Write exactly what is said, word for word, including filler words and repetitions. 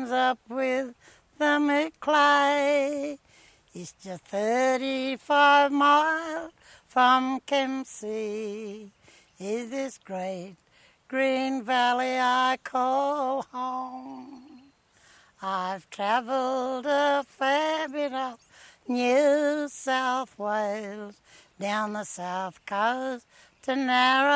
ends up with the Maclay. It's just thirty-five miles from Kempsey. Is this great green valley I call home? I've travelled a fair bit of New South Wales, down the south coast to Narrabeen.